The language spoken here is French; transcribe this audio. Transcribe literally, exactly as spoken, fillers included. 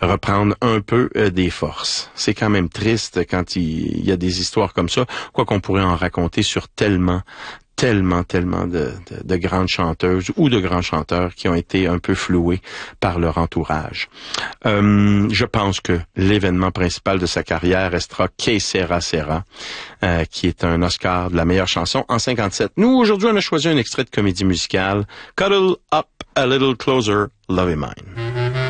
reprendre un peu euh, des forces. C'est quand même triste quand il, il y a des histoires comme ça, quoi qu'on pourrait en raconter sur tellement tellement, tellement de, de, de grandes chanteuses ou de grands chanteurs qui ont été un peu floués par leur entourage. Euh, je pense que l'événement principal de sa carrière restera Que Sera Sera, euh, qui est un Oscar de la meilleure chanson en cinquante-sept. Nous, aujourd'hui, on a choisi un extrait de comédie musicale, Cuddle Up a Little Closer, Love Is Mine.